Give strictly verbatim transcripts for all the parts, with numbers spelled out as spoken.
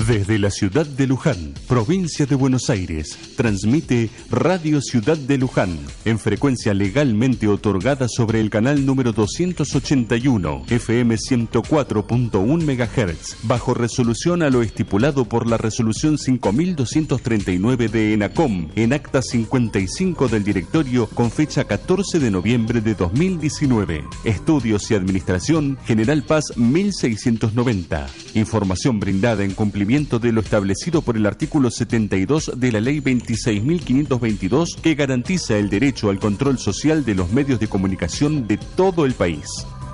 Desde la ciudad de Luján, provincia de Buenos Aires, transmite Radio Ciudad de Luján, en frecuencia legalmente otorgada sobre el canal número doscientos ochenta y uno, F M ciento cuatro punto uno megahertz, bajo resolución a lo estipulado por la resolución cinco mil doscientos treinta y nueve de ENACOM, en acta cincuenta y cinco del directorio con fecha catorce de noviembre de dos mil diecinueve. Estudios y Administración, General Paz mil seiscientos noventa. Información brindada en cumplimiento de lo establecido por el artículo setenta y dos de la Ley veintiséis mil quinientos veintidós, que garantiza el derecho al control social de los medios de comunicación de todo el país.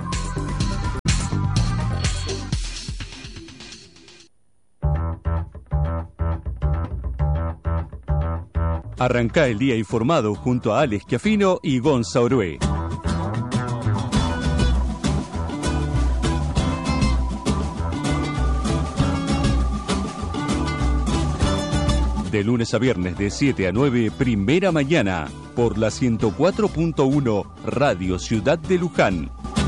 Arrancá el día informado junto a Alex Schiaffino y Gonza Orué. De lunes a viernes de siete a nueve, primera mañana, por la ciento cuatro punto uno Radio Ciudad de Luján.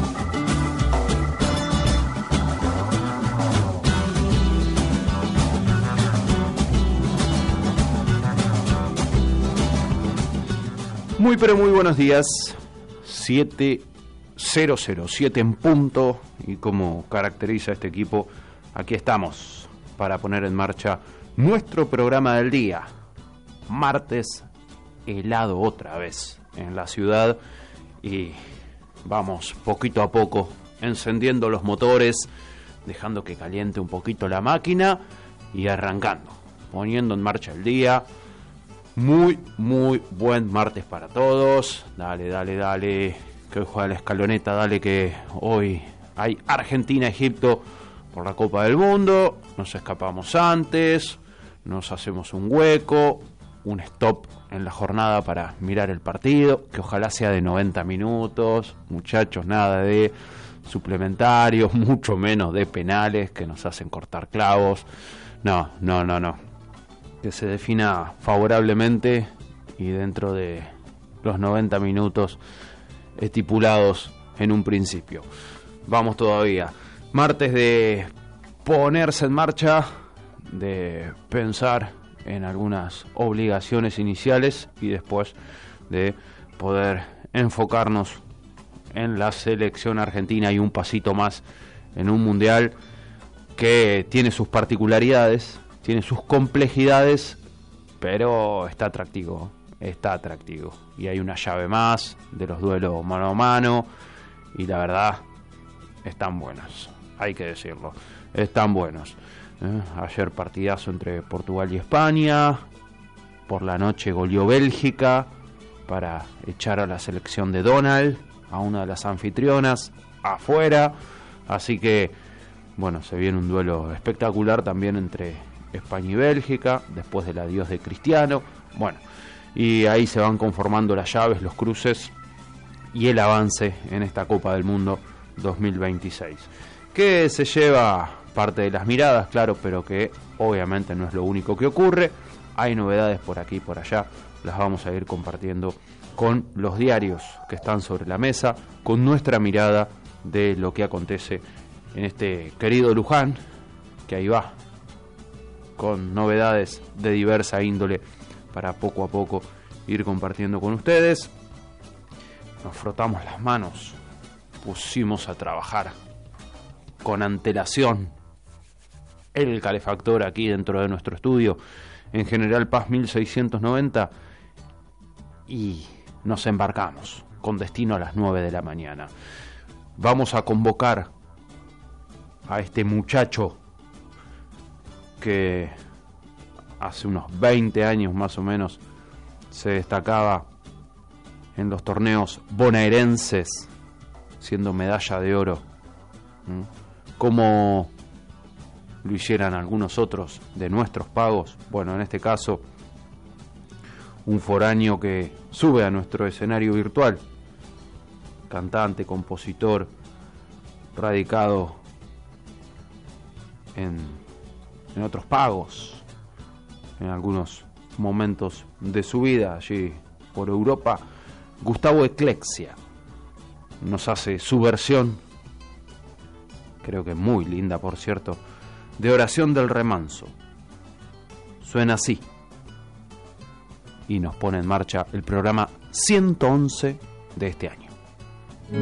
Muy pero muy buenos días, siete cero cero siete en punto, y como caracteriza este equipo, aquí estamos para poner en marcha nuestro programa del día. Martes helado otra vez en la ciudad, y vamos poquito a poco encendiendo los motores, dejando que caliente un poquito la máquina y arrancando, poniendo en marcha el día. Muy, muy buen martes para todos. Dale, dale, dale, que hoy juega la escaloneta, dale que hoy hay Argentina-Egipto por la Copa del Mundo. Nos escapamos antes, nos hacemos un hueco, un stop en la jornada para mirar el partido, que ojalá sea de noventa minutos, muchachos, nada de suplementarios, mucho menos de penales que nos hacen cortar clavos. No, no, no, no. Que se defina favorablemente y dentro de los noventa minutos estipulados en un principio. Vamos todavía. Martes de ponerse en marcha, de pensar en algunas obligaciones iniciales y después de poder enfocarnos en la selección argentina y un pasito más en un mundial que tiene sus particularidades, tiene sus complejidades, pero está atractivo, está atractivo. Y hay una llave más de los duelos mano a mano, y la verdad, están buenos, hay que decirlo, están buenos. ¿Eh? Ayer partidazo entre Portugal y España, por la noche goleó Bélgica para echar a la selección de Donald, a una de las anfitrionas, afuera. Así que, bueno, se viene un duelo espectacular también entre España y Bélgica, después del adiós de Cristiano. Bueno, y ahí se van conformando las llaves, los cruces y el avance en esta Copa del Mundo dos mil veintiséis, que se lleva parte de las miradas, claro, pero que obviamente no es lo único que ocurre. Hay novedades por aquí y por allá, las vamos a ir compartiendo con los diarios que están sobre la mesa, con nuestra mirada de lo que acontece en este querido Luján, que ahí va, con novedades de diversa índole para poco a poco ir compartiendo con ustedes. Nos frotamos las manos, pusimos a trabajar con antelación el calefactor aquí dentro de nuestro estudio en General Paz mil seiscientos noventa, y nos embarcamos con destino a las nueve de la mañana. Vamos a convocar a este muchacho que hace unos veinte años más o menos se destacaba en los torneos bonaerenses, siendo medalla de oro, ¿Mm? como lo hicieran algunos otros de nuestros pagos. Bueno, en este caso, un foráneo que sube a nuestro escenario virtual, cantante, compositor, radicado en, en otros pagos, en algunos momentos de su vida allí por Europa. Gustavo Eclexia nos hace su versión, creo que muy linda, por cierto, de Oración del Remanso. Suena así. Y nos pone en marcha el programa ciento once de este año.